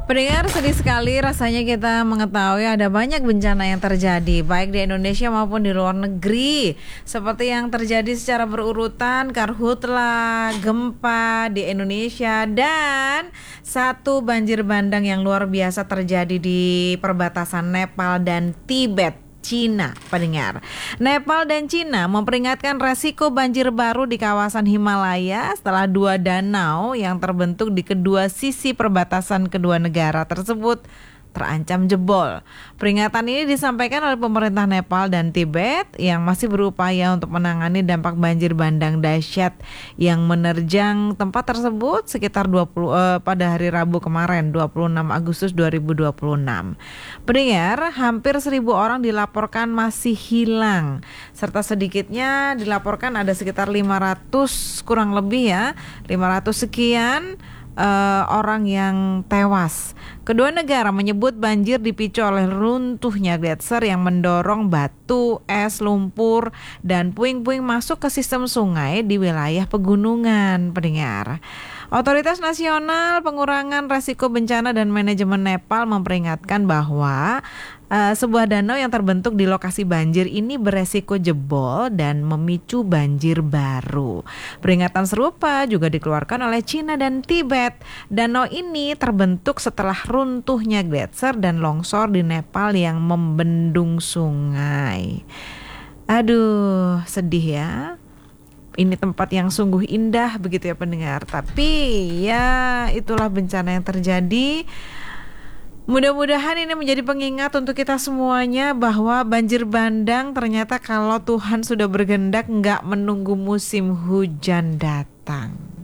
Pendengar, sedih sekali rasanya kita mengetahui ada banyak bencana yang terjadi baik di Indonesia maupun di luar negeri. Seperti yang terjadi secara berurutan, karhutla, gempa di Indonesia, dan satu banjir bandang yang luar biasa terjadi di perbatasan Nepal dan Tibet, Cina. Pendengar, Nepal dan Cina memperingatkan resiko banjir baru di kawasan Himalaya setelah dua danau yang terbentuk di kedua sisi perbatasan kedua negara tersebut terancam jebol. Peringatan ini disampaikan oleh pemerintah Nepal dan Tibet yang masih berupaya untuk menangani dampak banjir bandang dahsyat yang menerjang tempat tersebut sekitar pada hari Rabu kemarin, 26 Agustus 2026. Pendengar, hampir 1.000 orang dilaporkan masih hilang, serta sedikitnya dilaporkan ada sekitar 500 kurang lebih 500 sekian orang yang tewas. Kedua negara menyebut banjir dipicu oleh runtuhnya gletser yang mendorong batu, es, lumpur, dan puing-puing masuk ke sistem sungai di wilayah pegunungan. Pendengar, Otoritas Nasional Pengurangan Risiko Bencana dan Manajemen Nepal memperingatkan bahwa sebuah danau yang terbentuk di lokasi banjir ini beresiko jebol dan memicu banjir baru. Peringatan serupa juga dikeluarkan oleh Cina dan Tibet. Danau ini terbentuk setelah runtuhnya gletser dan longsor di Nepal yang membendung sungai. Aduh, sedih ya. Ini tempat yang sungguh indah begitu ya pendengar. Tapi ya itulah bencana yang terjadi. Mudah-mudahan ini menjadi pengingat untuk kita semuanya bahwa banjir bandang ternyata kalau Tuhan sudah berkehendak nggak menunggu musim hujan datang.